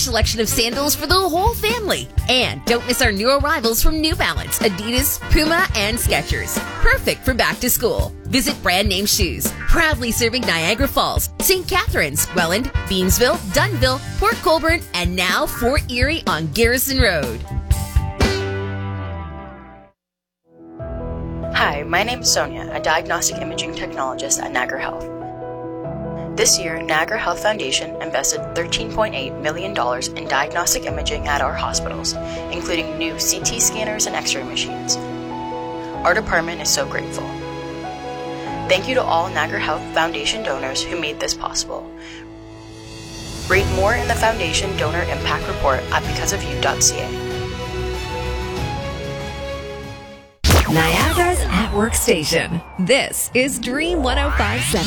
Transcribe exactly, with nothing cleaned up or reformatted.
selection of sandals for the whole family. And don't miss our new arrivals from New Balance, Adidas, Puma, and Skechers. Perfect for back to school. Visit Brand Name Shoes, proudly serving Niagara Falls, Saint Catharines, Welland, Beamsville, Dunnville, Port Colborne, and now Fort Erie on Garrison Road. Hi, my name is Sonia, a diagnostic imaging technologist at Niagara Health. This year, Niagara Health Foundation invested thirteen point eight million dollars in diagnostic imaging at our hospitals, including new C T scanners and X-ray machines. Our department is so grateful. Thank you to all Niagara Health Foundation donors who made this possible. Read more in the Foundation Donor Impact Report at because of you dot c a. Niagara's at Work Station. This is Dream one oh five point seven.